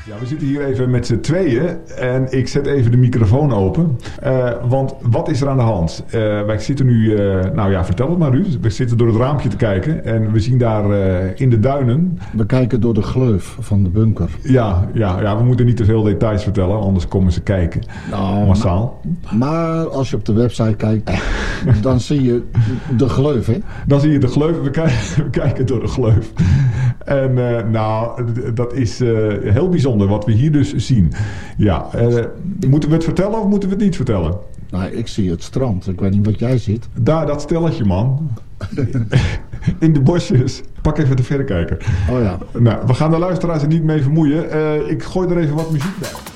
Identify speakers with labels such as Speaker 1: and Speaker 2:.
Speaker 1: Ja, we zitten hier even met z'n tweeën en ik zet even de microfoon open. Want wat is er aan de hand? Wij zitten nu, vertel het maar Ruud. We zitten door het raampje te kijken en we zien daar in de duinen...
Speaker 2: We kijken door de gleuf van de bunker.
Speaker 1: Ja, we moeten niet te veel details vertellen, anders komen ze kijken. Massaal.
Speaker 2: Maar als je op de website kijkt, dan zie je de gleuf, hè?
Speaker 1: Dan zie je de gleuf, we kijken door de gleuf. En dat is heel bijzonder wat we hier dus zien. Ja, moeten we het vertellen of moeten we het niet vertellen?
Speaker 2: Nou, ik zie het strand. Ik weet niet wat jij ziet.
Speaker 1: Daar, dat stelletje, man. In de bosjes. Pak even de verrekijker.
Speaker 2: Oh ja.
Speaker 1: Nou, we gaan de luisteraars er niet mee vermoeien. Ik gooi er even wat muziek bij.